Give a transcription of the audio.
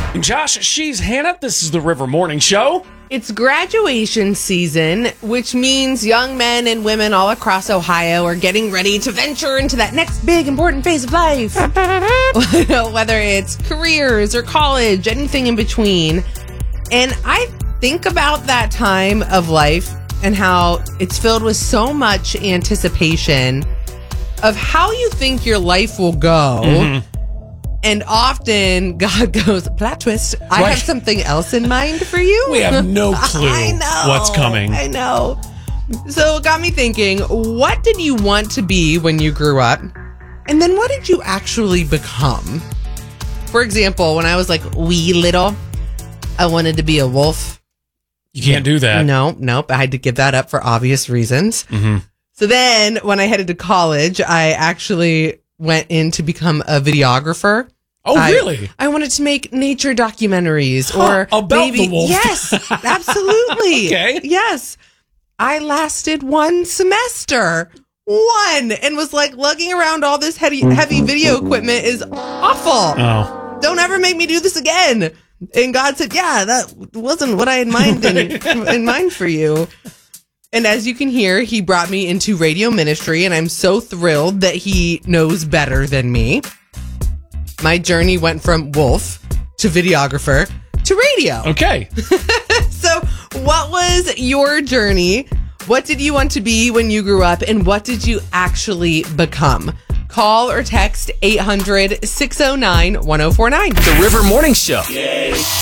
Josh, she's Hannah. This is the River Morning Show. It's graduation season, which means young men and women all across Ohio are getting ready to venture into that next big important phase of life. Whether it's careers or college, anything in between. And I think about that time of life and how it's filled with so much anticipation of how you think your life will go. Mm-hmm. And often God goes, plot twist, I have something else in mind for you. We have no clue what's coming. I know. So it got me thinking, what did you want to be when you grew up? And then what did you actually become? For example, when I was like wee little, I wanted to be a wolf. You can't do that. Nope. I had to give that up for obvious reasons. Mm-hmm. So then when I headed to college, I actually went in to become a videographer. Oh, really? I wanted to make nature documentaries or about maybe, the wolf. Yes, absolutely. Okay. Yes. I lasted 1 semester. And was like, lugging around all this heavy video equipment is awful. Oh. Don't ever make me do this again. And God said, yeah, that wasn't what I had in mind for you. And as you can hear, he brought me into radio ministry, and I'm so thrilled that he knows better than me. My journey went from wolf to videographer to radio. Okay. So what was your journey? What did you want to be when you grew up, and what did you actually become? Call or text 800-609-1049. The River Morning Show. Yay.